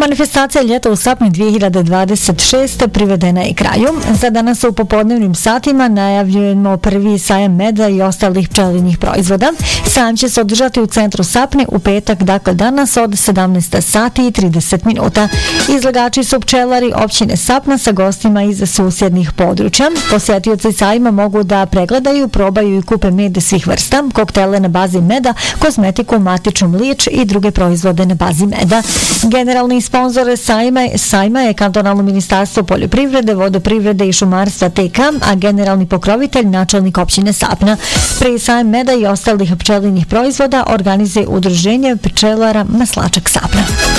Manifestacija Ljeta u Sapni 2026 privedena je kraju. Za danas u popodnevnim satima najavljujemo prvi sajam meda i ostalih pčelinjih proizvoda. Sajam će se održati u centru Sapni u petak, dakle danas od 17 sati i 30 minuta. Izlagači su pčelari općine Sapna sa gostima iz susjednih područja. Posjetioci sajma mogu da pregledaju, probaju i kupe med svih vrsta, koktele na bazi meda, kozmetiku, matičnu mliječ i druge proizvode na bazi meda. Generalni sponzor sajma je Kantonalno ministarstvo poljoprivrede, vodoprivrede i šumarstva TK, a generalni pokrovitelj načelnik općine Sapna. Prvi sajam meda i ostalih pčelinjih proizvoda organizuje udruženje pčelara Maslačak Sapna.